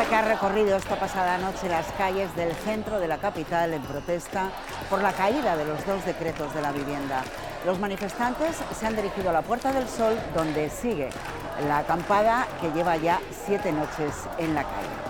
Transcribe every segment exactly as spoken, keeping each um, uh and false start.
protesta que ha recorrido esta pasada noche las calles del centro de la capital en protesta por la caída de los dos decretos de la vivienda. Los manifestantes se han dirigido a la Puerta del Sol, donde sigue la acampada que lleva ya siete noches en la calle.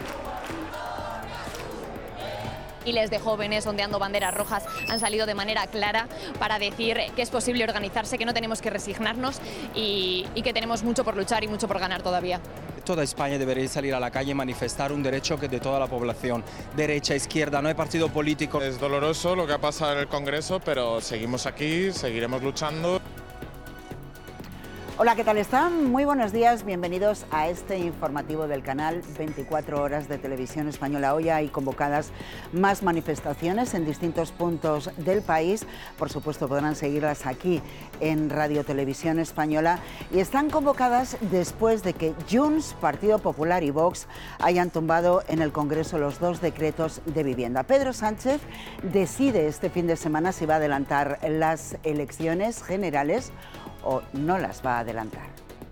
Miles de jóvenes ondeando banderas rojas han salido de manera clara para decir que es posible organizarse, que no tenemos que resignarnos y, y que tenemos mucho por luchar y mucho por ganar todavía. Toda España debería salir a la calle y manifestar un derecho que es de toda la población, derecha, izquierda, no hay partido político. Es doloroso lo que ha pasado en el Congreso, pero seguimos aquí, seguiremos luchando. Hola, ¿qué tal están? Muy buenos días, bienvenidos a este informativo del canal veinticuatro horas de Televisión Española. Hoy hay convocadas más manifestaciones en distintos puntos del país. Por supuesto, podrán seguirlas aquí en Radio Televisión Española. Y están convocadas después de que Junts, Partido Popular y Vox hayan tumbado en el Congreso los dos decretos de vivienda. Pedro Sánchez decide este fin de semana si va a adelantar las elecciones generales o no las va a adelantar.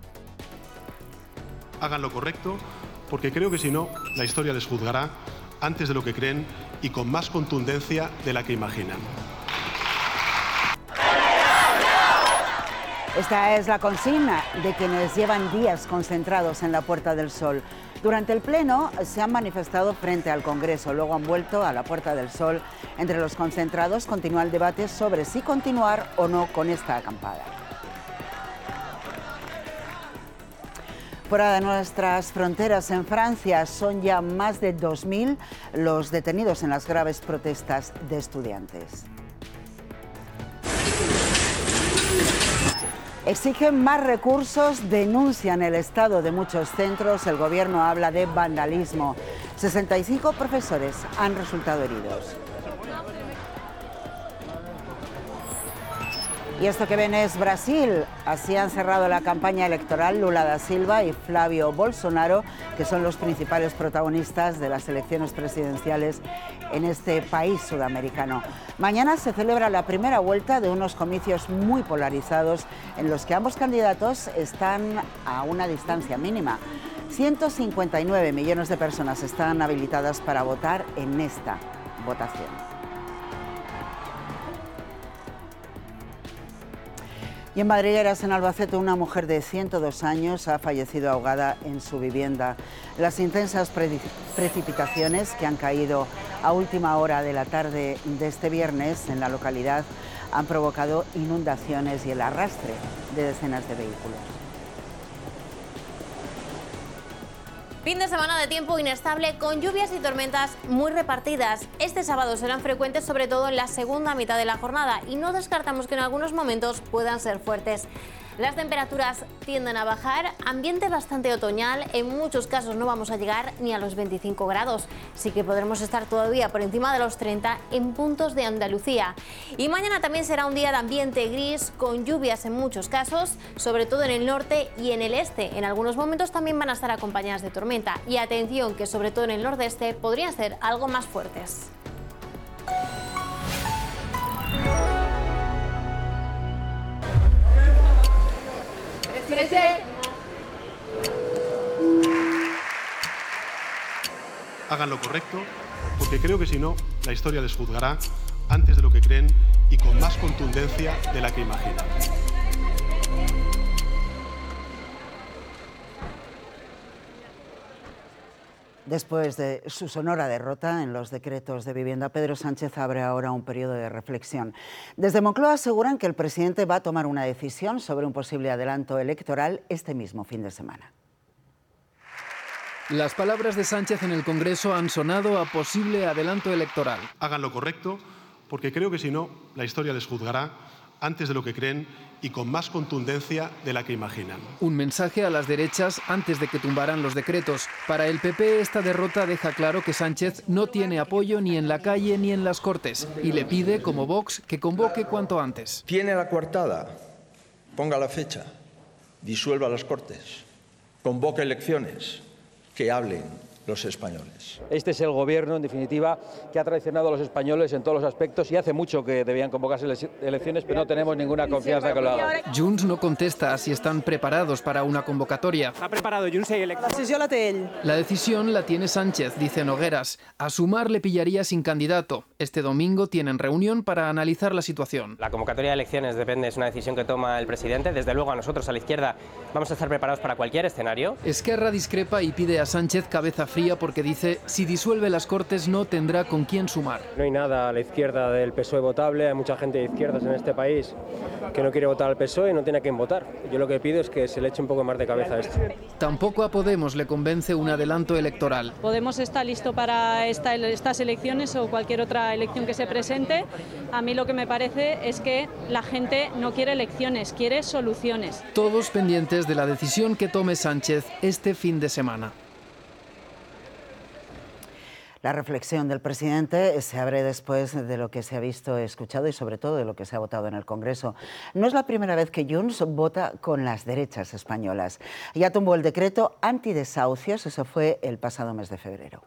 Hagan lo correcto, porque creo que si no, la historia les juzgará antes de lo que creen y con más contundencia de la que imaginan. Esta es la consigna de quienes llevan días concentrados en la Puerta del Sol. Durante el Pleno se han manifestado frente al Congreso, luego han vuelto a la Puerta del Sol. Entre los concentrados continúa el debate sobre si continuar o no con esta acampada. Fuera de nuestras fronteras, en Francia, son ya más de dos mil los detenidos en las graves protestas de estudiantes. Exigen más recursos, denuncian el estado de muchos centros, el gobierno habla de vandalismo. sesenta y cinco profesores han resultado heridos. Y esto que ven es Brasil. Así han cerrado la campaña electoral Lula da Silva y Flávio Bolsonaro, que son los principales protagonistas de las elecciones presidenciales en este país sudamericano. Mañana se celebra la primera vuelta de unos comicios muy polarizados en los que ambos candidatos están a una distancia mínima. ciento cincuenta y nueve millones de personas están habilitadas para votar en esta votación. Y en Madrigueras, en Albacete, una mujer de ciento dos años ha fallecido ahogada en su vivienda. Las intensas pre- precipitaciones que han caído a última hora de la tarde de este viernes en la localidad han provocado inundaciones y el arrastre de decenas de vehículos. Fin de semana de tiempo inestable con lluvias y tormentas muy repartidas. Este sábado serán frecuentes, sobre todo en la segunda mitad de la jornada, y no descartamos que en algunos momentos puedan ser fuertes. Las temperaturas tienden a bajar, ambiente bastante otoñal, en muchos casos no vamos a llegar ni a los veinticinco grados, sí que podremos estar todavía por encima de los treinta en puntos de Andalucía. Y mañana también será un día de ambiente gris, con lluvias en muchos casos, sobre todo en el norte y en el este. En algunos momentos también van a estar acompañadas de tormenta, y atención que sobre todo en el nordeste podrían ser algo más fuertes. Hagan lo correcto, porque creo que si no, la historia les juzgará antes de lo que creen y con más contundencia de la que imaginan. Después de su sonora derrota en los decretos de vivienda, Pedro Sánchez abre ahora un periodo de reflexión. Desde Moncloa aseguran que el presidente va a tomar una decisión sobre un posible adelanto electoral este mismo fin de semana. Las palabras de Sánchez en el Congreso han sonado a posible adelanto electoral. Hagan lo correcto, porque creo que si no, la historia les juzgará antes de lo que creen y con más contundencia de la que imaginan. Un mensaje a las derechas antes de que tumbaran los decretos. Para el P P, esta derrota deja claro que Sánchez no tiene apoyo ni en la calle ni en las Cortes, y le pide, como Vox, que convoque cuanto antes. Tiene la coartada, ponga la fecha, disuelva las Cortes, convoque elecciones, que hablen los españoles. Este es el gobierno, en definitiva, que ha traicionado a los españoles en todos los aspectos y hace mucho que debían convocarse elecciones, pero no tenemos ninguna confianza que lo hagan. Junts no contesta a si están preparados para una convocatoria. Ha preparado Junts i eleccions. La decisió la té ell. La decisión la tiene Sánchez, dice Nogueras. A Sumar le pillaría sin candidato. Este domingo tienen reunión para analizar la situación. La convocatoria de elecciones depende, es una decisión que toma el presidente. Desde luego, a nosotros, a la izquierda, vamos a estar preparados para cualquier escenario. Esquerra discrepa y pide a Sánchez cabeza fría porque dice, si disuelve las Cortes no tendrá con quién sumar. No hay nada a la izquierda del P S O E votable, hay mucha gente de izquierdas en este país que no quiere votar al P S O E y no tiene a quién votar. Yo lo que pido es que se le eche un poco más de cabeza a esto. Tampoco a Podemos le convence un adelanto electoral. Podemos está listo para esta, estas elecciones o cualquier otra elección que se presente. A mí lo que me parece es que la gente no quiere elecciones, quiere soluciones. Todos pendientes de la decisión que tome Sánchez este fin de semana. La reflexión del presidente se abre después de lo que se ha visto, escuchado y sobre todo de lo que se ha votado en el Congreso. No es la primera vez que Junts vota con las derechas españolas. Ya tumbó el decreto antidesahucios, eso fue el pasado mes de febrero.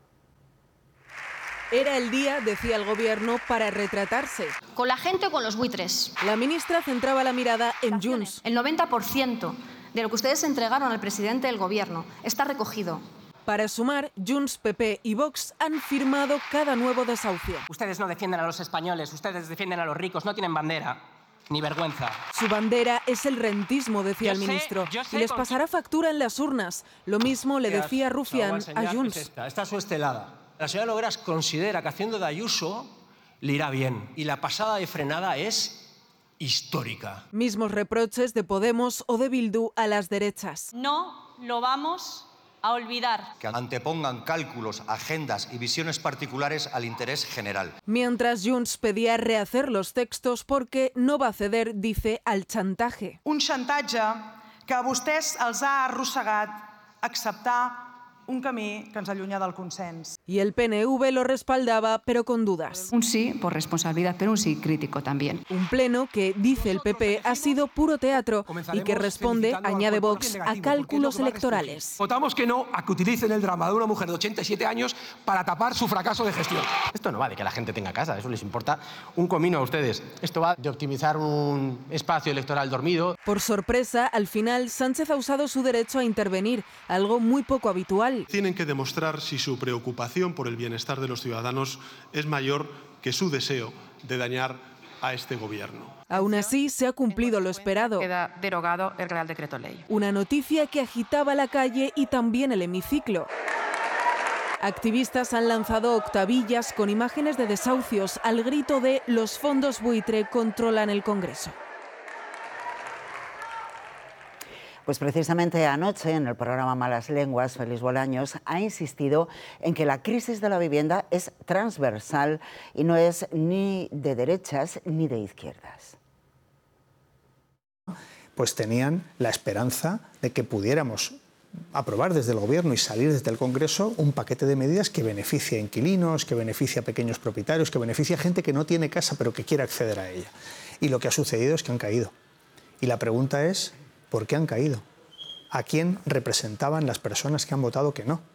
Era el día, decía el gobierno, para retratarse. ¿Con la gente o con los buitres? La ministra centraba la mirada en Junts. El noventa por ciento de lo que ustedes entregaron al presidente del gobierno está recogido. Para Sumar, Junts, P P y Vox han firmado cada nuevo desahucio. Ustedes no defienden a los españoles, ustedes defienden a los ricos, no tienen bandera ni vergüenza. Su bandera es el rentismo, decía yo el ministro, sé, sé y les pasará factura en las urnas. Lo mismo le decía Rufián a Junts. Es esta, esta es su estelada. La señora Nogueras considera que haciendo de Ayuso le irá bien, y la pasada de frenada es histórica. Mismos reproches de Podemos o de Bildu a las derechas. No lo vamos a olvidar. Que antepongan cálculos, agendas y visiones particulares al interés general. Mientras Junts pedía rehacer los textos porque no va a ceder, dice, al chantaje. Un xantatge que a vostès els ha arrossegat acceptar un camí que ens allunya del consens. Y el P N V lo respaldaba, pero con dudas. Un sí por responsabilidad, pero un sí crítico también. Un pleno que, dice el P P, ha sido puro teatro y que responde, añade Vox, a cálculos electorales. Votamos que no a que utilicen el drama de una mujer de ochenta y siete años para tapar su fracaso de gestión. Esto no va de que la gente tenga casa, eso les importa un comino a ustedes. Esto va de optimizar un espacio electoral dormido. Por sorpresa, al final, Sánchez ha usado su derecho a intervenir, algo muy poco habitual. Tienen que demostrar si su preocupación por el bienestar de los ciudadanos es mayor que su deseo de dañar a este gobierno. Aún así, se ha cumplido lo esperado. Queda derogado el Real Decreto Ley. Una noticia que agitaba la calle y también el hemiciclo. Activistas han lanzado octavillas con imágenes de desahucios al grito de «Los fondos buitre controlan el Congreso». Pues precisamente anoche, en el programa Malas Lenguas, Félix Bolaños ha insistido en que la crisis de la vivienda es transversal y no es ni de derechas ni de izquierdas. Pues tenían la esperanza de que pudiéramos aprobar desde el Gobierno y salir desde el Congreso un paquete de medidas que beneficie a inquilinos, que beneficie a pequeños propietarios, que beneficie a gente que no tiene casa pero que quiere acceder a ella. Y lo que ha sucedido es que han caído. Y la pregunta es, ¿por qué han caído? ¿A quién representaban las personas que han votado que no?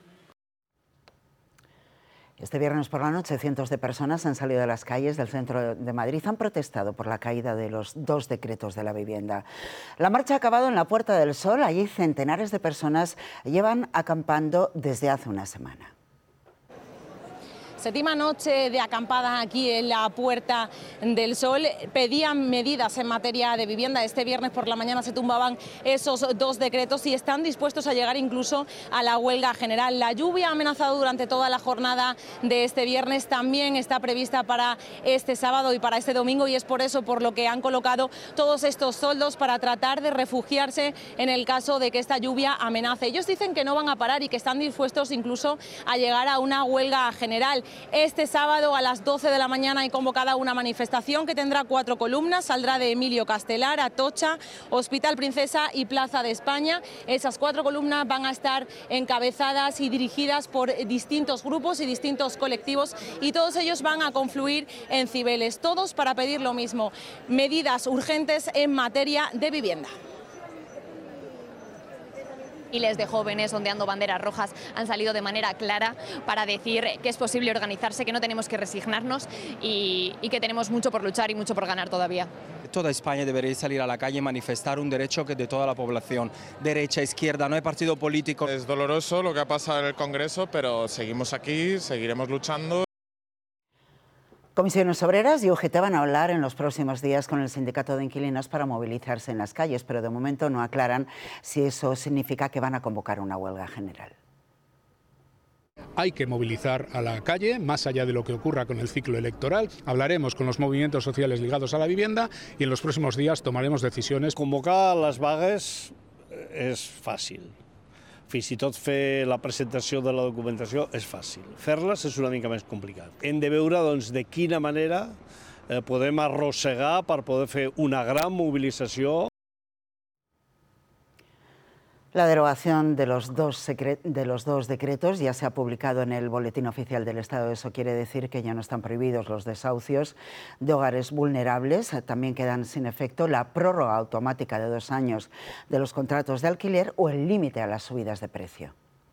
Este viernes por la noche, cientos de personas han salido de las calles del centro de Madrid, han protestado por la caída de los dos decretos de la vivienda. La marcha ha acabado en la Puerta del Sol. Allí centenares de personas llevan acampando desde hace una semana. Séptima noche de acampada aquí en la Puerta del Sol. Pedían medidas en materia de vivienda. Este viernes por la mañana se tumbaban esos dos decretos y están dispuestos a llegar incluso a la huelga general. La lluvia ha amenazado durante toda la jornada de este viernes. También está prevista para este sábado y para este domingo, y es por eso por lo que han colocado todos estos toldos para tratar de refugiarse en el caso de que esta lluvia amenace. Ellos dicen que no van a parar y que están dispuestos incluso a llegar a una huelga general. Este sábado a las doce de la mañana hay convocada una manifestación que tendrá cuatro columnas. Saldrá de Emilio Castelar, Atocha, Hospital Princesa y Plaza de España. Esas cuatro columnas van a estar encabezadas y dirigidas por distintos grupos y distintos colectivos, y todos ellos van a confluir en Cibeles, todos para pedir lo mismo: medidas urgentes en materia de vivienda. Miles de jóvenes ondeando banderas rojas han salido de manera clara para decir que es posible organizarse, que no tenemos que resignarnos y, y que tenemos mucho por luchar y mucho por ganar todavía. Toda España debería salir a la calle y manifestar un derecho que de toda la población, derecha, izquierda, no hay partido político. Es doloroso lo que ha pasado en el Congreso, pero seguimos aquí, seguiremos luchando. Comisiones Obreras y U G T van a hablar en los próximos días con el sindicato de inquilinos para movilizarse en las calles, pero de momento no aclaran si eso significa que van a convocar una huelga general. Hay que movilizar a la calle, más allá de lo que ocurra con el ciclo electoral. Hablaremos con los movimientos sociales ligados a la vivienda y en los próximos días tomaremos decisiones. Convocar les vagues és fàcil. Fins i tot fer la presentació de la documentació és fàcil. Fer-les és una mica més complicat. Hem de veure doncs, de quina manera eh, podem arrossegar per poder fer una gran mobilització. La derogación de los, dos de los dos decretos ya se ha publicado en el Boletín Oficial del Estado. Eso quiere decir que ya no están prohibidos los desahucios de hogares vulnerables. También quedan sin efecto la prórroga automática de dos años de los contratos de alquiler o el límite a las subidas de precio.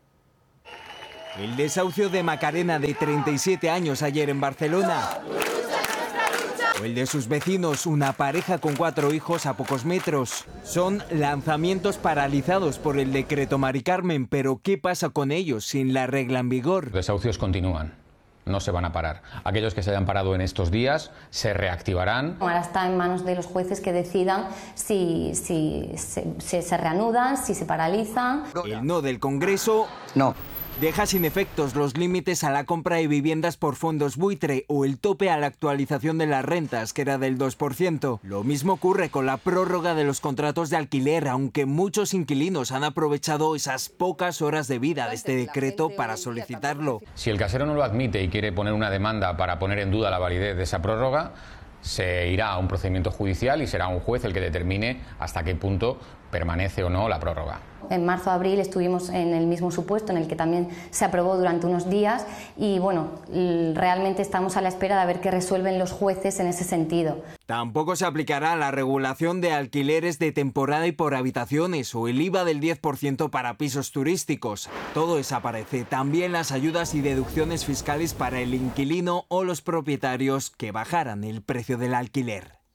El desahucio de Macarena, de treinta y siete años, ayer en Barcelona. O el de sus vecinos, una pareja con cuatro hijos a pocos metros. Son lanzamientos paralizados por el decreto Mari Carmen, pero ¿qué pasa con ellos sin la regla en vigor? Los desahucios continúan, no se van a parar. Aquellos que se hayan parado en estos días se reactivarán. Ahora está en manos de los jueces que decidan si, si, si, si se reanudan, si se paralizan. El no del Congreso... No. Deja sin efectos los límites a la compra de viviendas por fondos buitre o el tope a la actualización de las rentas, que era del dos por ciento. Lo mismo ocurre con la prórroga de los contratos de alquiler, aunque muchos inquilinos han aprovechado esas pocas horas de vida de este decreto para solicitarlo. Si el casero no lo admite y quiere poner una demanda para poner en duda la validez de esa prórroga, se irá a un procedimiento judicial y será un juez el que determine hasta qué punto permanece o no la prórroga. En marzo-abril estuvimos en el mismo supuesto en el que también se aprobó durante unos días y bueno, realmente estamos a la espera de ver qué resuelven los jueces en ese sentido. Tampoco se aplicará la regulación de alquileres de temporada y por habitaciones o el I V A del diez por ciento para pisos turísticos. Todo desaparece. También las ayudas y deducciones fiscales para el inquilino o los propietarios que bajaran el precio del alquiler.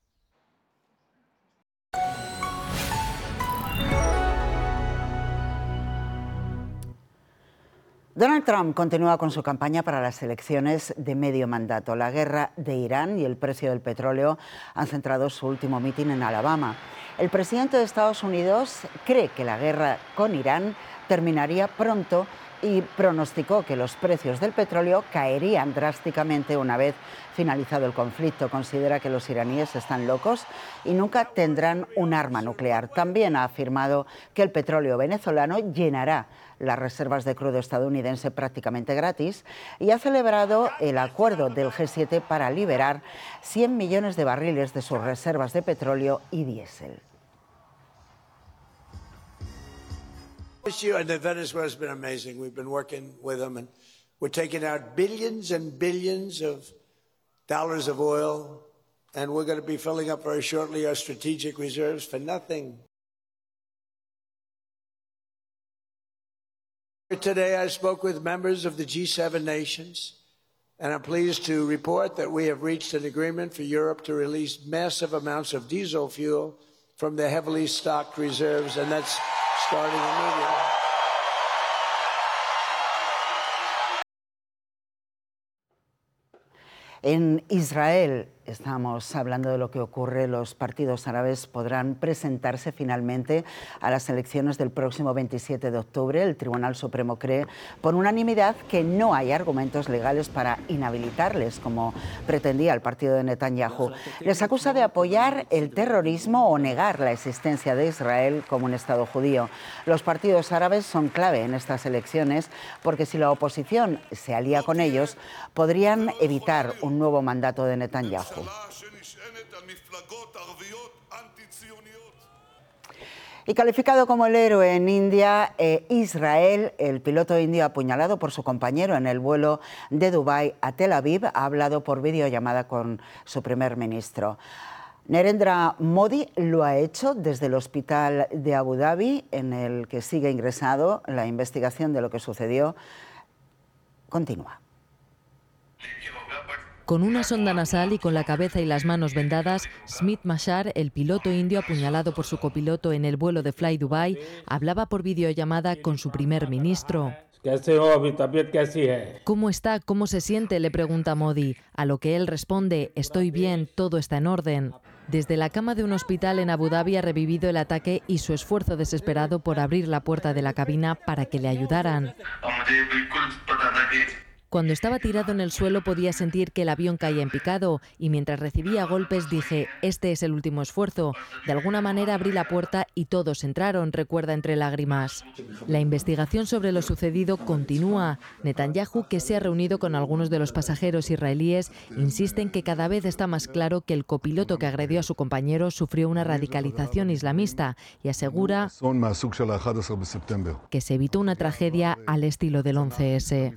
Donald Trump continúa con su campaña para las elecciones de medio mandato. La guerra de Irán y el precio del petróleo han centrado su último mitin en Alabama. El presidente de Estados Unidos cree que la guerra con Irán terminaría pronto y pronosticó que los precios del petróleo caerían drásticamente una vez finalizado el conflicto. Considera que los iraníes están locos y nunca tendrán un arma nuclear. También ha afirmado que el petróleo venezolano llenará las reservas de crudo estadounidense prácticamente gratis y ha celebrado el acuerdo del G siete para liberar cien millones de barriles de sus reservas de petróleo y diésel. This year, and Venezuela has been amazing. We've been working with them, and we're taking out billions and billions of dollars of oil, and we're going to be filling up very shortly our strategic reserves for nothing. Today, I spoke with members of the G seven nations, and I'm pleased to report that we have reached an agreement for Europe to release massive amounts of diesel fuel from their heavily stocked reserves, and that's starting immediately. En Israel, estamos hablando de lo que ocurre, los partidos árabes podrán presentarse finalmente a las elecciones del próximo veintisiete de octubre. El Tribunal Supremo cree por unanimidad que no hay argumentos legales para inhabilitarles, como pretendía el partido de Netanyahu. Les acusa de apoyar el terrorismo o negar la existencia de Israel como un Estado judío. Los partidos árabes son clave en estas elecciones porque si la oposición se alía con ellos, podrían evitar un nuevo mandato de Netanyahu. Y calificado como el héroe en India, eh, Israel, el piloto indio apuñalado por su compañero en el vuelo de Dubái a Tel Aviv, ha hablado por videollamada con su primer ministro. Narendra Modi lo ha hecho desde el hospital de Abu Dhabi, en el que sigue ingresado. La investigación de lo que sucedió continúa. Con una sonda nasal y con la cabeza y las manos vendadas, Smit Mashar, el piloto indio apuñalado por su copiloto en el vuelo de Fly Dubai, hablaba por videollamada con su primer ministro. ¿Cómo está? ¿Cómo se siente?, le pregunta Modi, a lo que él responde: estoy bien, todo está en orden. Desde la cama de un hospital en Abu Dhabi ha revivido el ataque y su esfuerzo desesperado por abrir la puerta de la cabina para que le ayudaran. Cuando estaba tirado en el suelo podía sentir que el avión caía en picado y mientras recibía golpes dije: este es el último esfuerzo. De alguna manera abrí la puerta y todos entraron, recuerda entre lágrimas. La investigación sobre lo sucedido continúa. Netanyahu, que se ha reunido con algunos de los pasajeros israelíes, insiste en que cada vez está más claro que el copiloto que agredió a su compañero sufrió una radicalización islamista y asegura que se evitó una tragedia al estilo del once ese.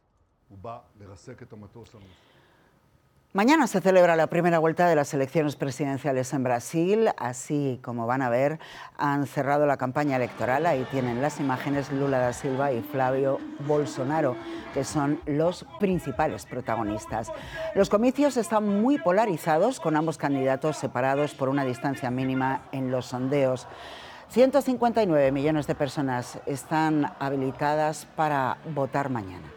Mañana se celebra la primera vuelta de las elecciones presidenciales en Brasil. Así como van a ver, han cerrado la campaña electoral. Ahí tienen las imágenes Lula da Silva y Flávio Bolsonaro, que son los principales protagonistas. Los comicios están muy polarizados, con ambos candidatos separados por una distancia mínima en los sondeos. ciento cincuenta y nueve millones de personas están habilitadas para votar mañana.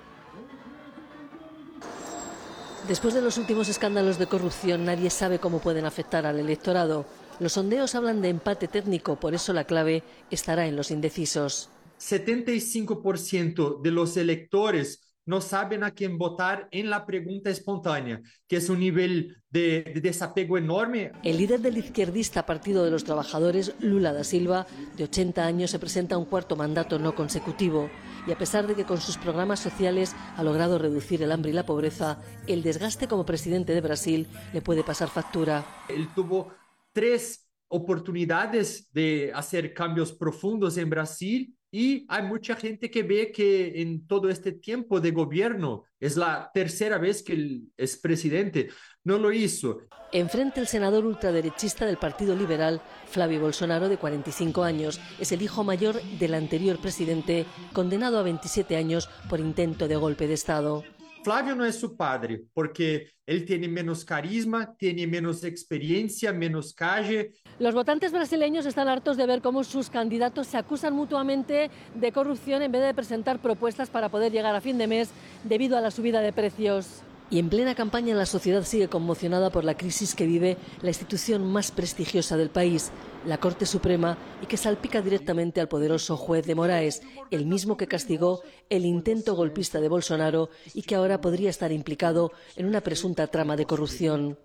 Después de los últimos escándalos de corrupción, nadie sabe cómo pueden afectar al electorado. Los sondeos hablan de empate técnico, por eso la clave estará en los indecisos. setenta y cinco por ciento de los electores no saben a quién votar en la pregunta espontánea, que es un nivel de, de desapego enorme. El líder del izquierdista Partido de los Trabajadores, Lula da Silva, de ochenta años, se presenta a un cuarto mandato no consecutivo. Y a pesar de que con sus programas sociales ha logrado reducir el hambre y la pobreza, el desgaste como presidente de Brasil le puede pasar factura. Él tuvo tres oportunidades de hacer cambios profundos en Brasil. Y hay mucha gente que ve que en todo este tiempo de gobierno, es la tercera vez que el expresidente no lo hizo. Enfrente el senador ultraderechista del Partido Liberal, Flávio Bolsonaro, de cuarenta y cinco años, es el hijo mayor del anterior presidente, condenado a veintisiete años por intento de golpe de Estado. Flávio no es su padre, porque él tiene menos carisma, tiene menos experiencia, menos calle. Los votantes brasileños están hartos de ver cómo sus candidatos se acusan mutuamente de corrupción en vez de presentar propuestas para poder llegar a fin de mes debido a la subida de precios. Y en plena campaña la sociedad sigue conmocionada por la crisis que vive la institución más prestigiosa del país, la Corte Suprema, y que salpica directamente al poderoso juez de Moraes, el mismo que castigó el intento golpista de Bolsonaro y que ahora podría estar implicado en una presunta trama de corrupción.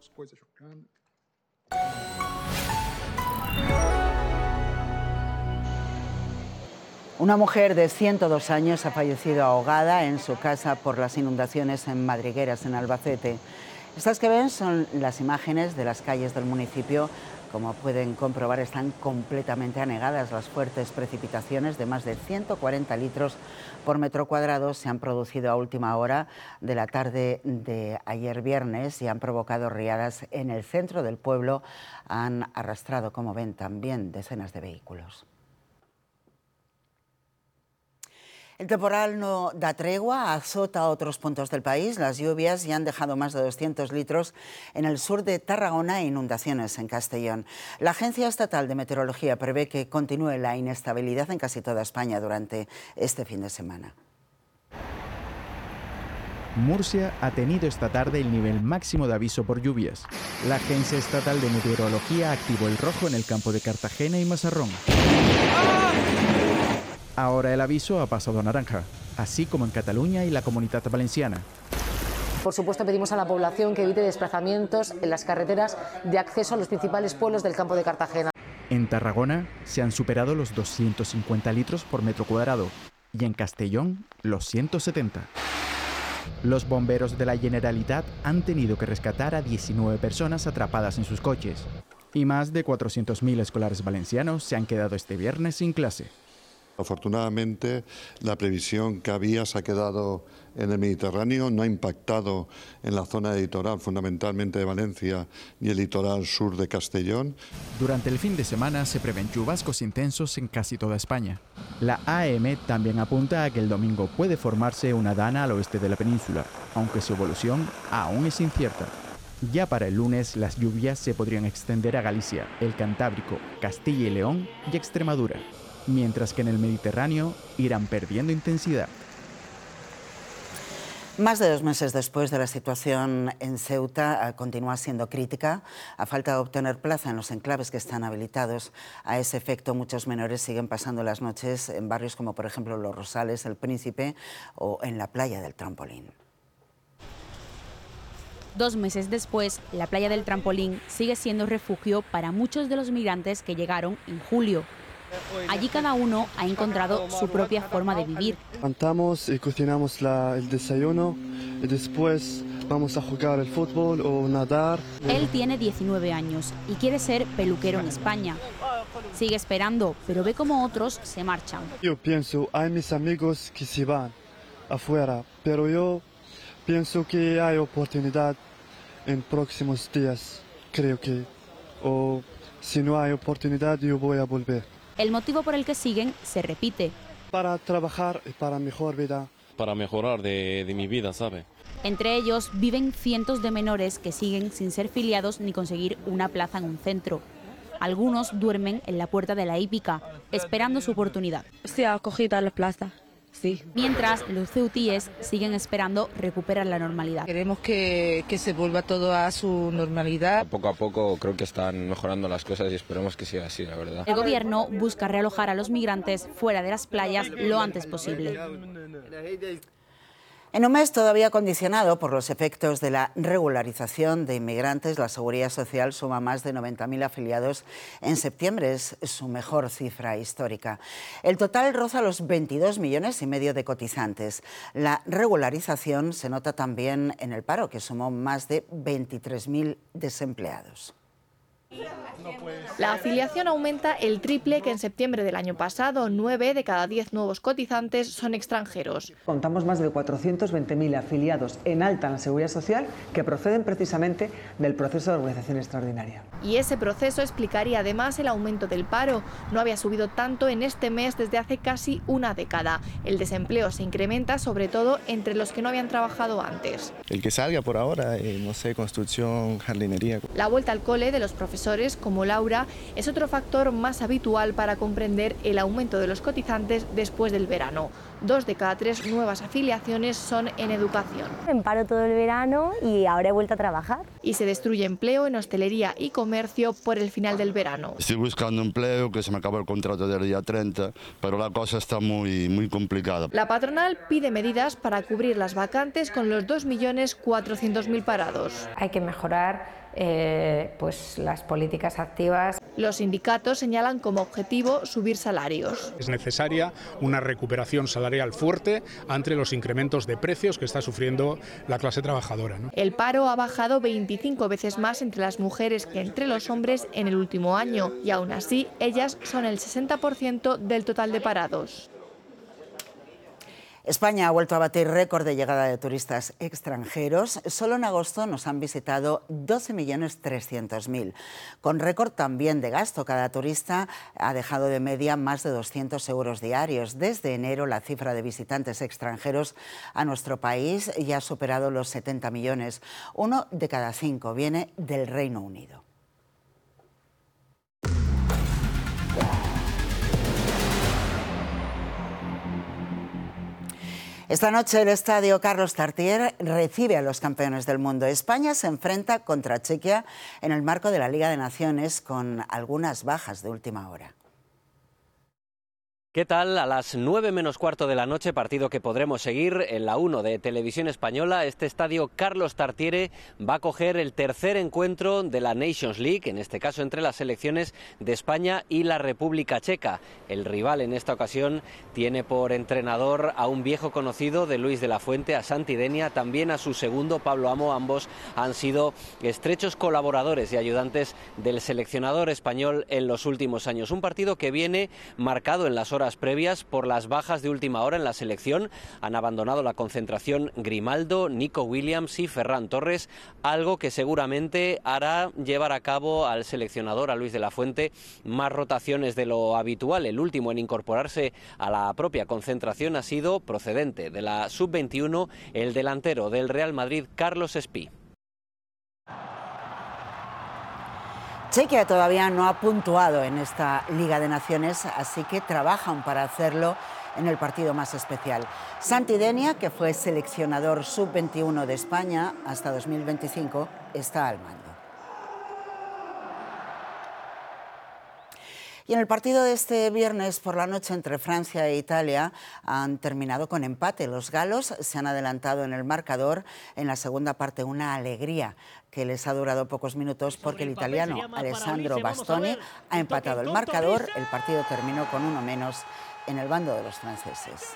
Una mujer de ciento dos años ha fallecido ahogada en su casa por las inundaciones en Madrigueras, en Albacete. Estas que ven son las imágenes de las calles del municipio. Como pueden comprobar, están completamente anegadas. Las fuertes precipitaciones de más de ciento cuarenta litros por metro cuadrado se han producido a última hora de la tarde de ayer viernes y han provocado riadas en el centro del pueblo. Han arrastrado, como ven, también decenas de vehículos. El temporal no da tregua, azota a otros puntos del país. Las lluvias ya han dejado más de doscientos litros en el sur de Tarragona e inundaciones en Castellón. La Agencia Estatal de Meteorología prevé que continúe la inestabilidad en casi toda España durante este fin de semana. Murcia ha tenido esta tarde el nivel máximo de aviso por lluvias. La Agencia Estatal de Meteorología activó el rojo en el campo de Cartagena y Mazarrón. Ahora el aviso ha pasado a naranja, así como en Cataluña y la Comunitat Valenciana. Por supuesto, pedimos a la población que evite desplazamientos en las carreteras de acceso a los principales pueblos del campo de Cartagena. En Tarragona se han superado los doscientos cincuenta litros por metro cuadrado y en Castellón los ciento setenta. Los bomberos de la Generalitat han tenido que rescatar a diecinueve personas atrapadas en sus coches y más de cuatrocientos mil escolares valencianos se han quedado este viernes sin clase. Afortunadamente, la previsión que había se ha quedado en el Mediterráneo, no ha impactado en la zona de litoral, fundamentalmente de Valencia y el litoral sur de Castellón. Durante el fin de semana se prevén chubascos intensos en casi toda España. La A E M también apunta a que el domingo puede formarse una dana al oeste de la península, aunque su evolución aún es incierta. Ya para el lunes las lluvias se podrían extender a Galicia, el Cantábrico, Castilla y León y Extremadura, mientras que en el Mediterráneo irán perdiendo intensidad. Más de dos meses después de la situación en Ceuta continúa siendo crítica. A falta de obtener plaza en los enclaves que están habilitados a ese efecto, muchos menores siguen pasando las noches en barrios como por ejemplo Los Rosales, El Príncipe o en la playa del Trampolín. Dos meses después, la playa del Trampolín sigue siendo refugio para muchos de los migrantes que llegaron en julio. Allí cada uno ha encontrado su propia forma de vivir. Cantamos y cocinamos la, el desayuno y después vamos a jugar al fútbol o nadar. Él tiene diecinueve años y quiere ser peluquero en España. Sigue esperando, pero ve como otros se marchan. Yo pienso, hay mis amigos que se van afuera, pero yo pienso que hay oportunidad en próximos días, creo que. O si no hay oportunidad, yo voy a volver. El motivo por el que siguen se repite. Para trabajar y para mejor vida. Para mejorar de, de mi vida, ¿sabe? Entre ellos viven cientos de menores que siguen sin ser filiados ni conseguir una plaza en un centro. Algunos duermen en la puerta de la hípica, esperando su oportunidad. Sí, acogida a la plaza. Sí. Mientras, los ceutíes siguen esperando recuperar la normalidad. Queremos que, que se vuelva todo a su normalidad. Poco a poco creo que están mejorando las cosas y esperemos que siga así, la verdad. El gobierno busca realojar a los migrantes fuera de las playas lo antes posible. En un mes todavía condicionado por los efectos de la regularización de inmigrantes, la Seguridad Social suma más de noventa mil afiliados en septiembre. Es su mejor cifra histórica. El total roza los veintidós millones y medio de cotizantes. La regularización se nota también en el paro, que sumó más de veintitrés mil desempleados. La afiliación aumenta el triple que en septiembre del año pasado. Nueve de cada diez nuevos cotizantes son extranjeros. Contamos más de cuatrocientos veinte mil afiliados en alta en la Seguridad Social que proceden precisamente del proceso de organización extraordinaria. Y ese proceso explicaría además el aumento del paro. No había subido tanto en este mes desde hace casi una década. El desempleo se incrementa sobre todo entre los que no habían trabajado antes. El que salga por ahora, eh, no sé, construcción, jardinería. La vuelta al cole de los profesores como Laura es otro factor más habitual para comprender el aumento de los cotizantes después del verano. Dos de cada tres nuevas afiliaciones son en educación. En paro todo el verano y ahora he vuelto a trabajar. Y se destruye empleo en hostelería y comercio por el final del verano. Estoy buscando empleo, que se me acaba el contrato del día treinta, pero la cosa está muy, muy complicada. La patronal pide medidas para cubrir las vacantes con los dos millones cuatrocientos mil parados. Hay que mejorar Eh, pues las políticas activas. Los sindicatos señalan como objetivo subir salarios. Es necesaria una recuperación salarial fuerte ante los incrementos de precios que está sufriendo la clase trabajadora, ¿no? El paro ha bajado veinticinco veces más entre las mujeres que entre los hombres en el último año y aún así ellas son el sesenta por ciento del total de parados. España ha vuelto a batir récord de llegada de turistas extranjeros. Solo en agosto nos han visitado doce millones trescientos mil. Con récord también de gasto, cada turista ha dejado de media más de doscientos euros diarios. Desde enero la cifra de visitantes extranjeros a nuestro país ya ha superado los setenta millones. Uno de cada cinco viene del Reino Unido. Esta noche el estadio Carlos Tartiere recibe a los campeones del mundo. España se enfrenta contra Chequia en el marco de la Liga de Naciones con algunas bajas de última hora. ¿Qué tal? A las nueve menos cuarto de la noche, partido que podremos seguir en la uno de Televisión Española. Este estadio Carlos Tartiere va a coger el tercer encuentro de la Nations League, en este caso entre las selecciones de España y la República Checa. El rival en esta ocasión tiene por entrenador a un viejo conocido de Luis de la Fuente, a Santi Denia, también a su segundo, Pablo Amo. Ambos han sido estrechos colaboradores y ayudantes del seleccionador español en los últimos años. Un partido que viene marcado en las horas horas previas por las bajas de última hora en la selección. Han abandonado la concentración Grimaldo, Nico Williams y Ferran Torres, algo que seguramente hará llevar a cabo al seleccionador, a Luis de la Fuente, más rotaciones de lo habitual. El último en incorporarse a la propia concentración ha sido, procedente de la sub veintiuno, el delantero del Real Madrid, Carlos Espí. Chequia todavía no ha puntuado en esta Liga de Naciones, así que trabajan para hacerlo en el partido más especial. Santi Denia, que fue seleccionador sub veintiuno de España hasta dos mil veinticinco, está al mando. Y en el partido de este viernes por la noche entre Francia e Italia han terminado con empate. Los galos se han adelantado en el marcador en la segunda parte, una alegría que les ha durado pocos minutos porque el italiano Alessandro Bastoni ha empatado el marcador. El partido terminó con uno menos en el bando de los franceses.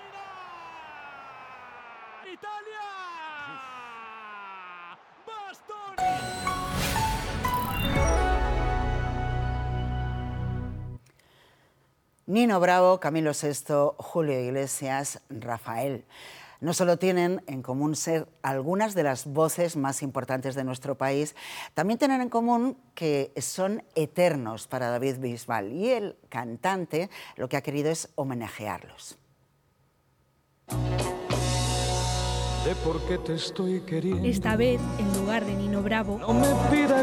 Nino Bravo, Camilo sexto, Julio Iglesias, Rafael. No solo tienen en común ser algunas de las voces más importantes de nuestro país, también tienen en común que son eternos para David Bisbal, y el cantante lo que ha querido es homenajearlos. De por qué te estoy queriendo. Esta vez, en lugar de Nino Bravo, No me pidas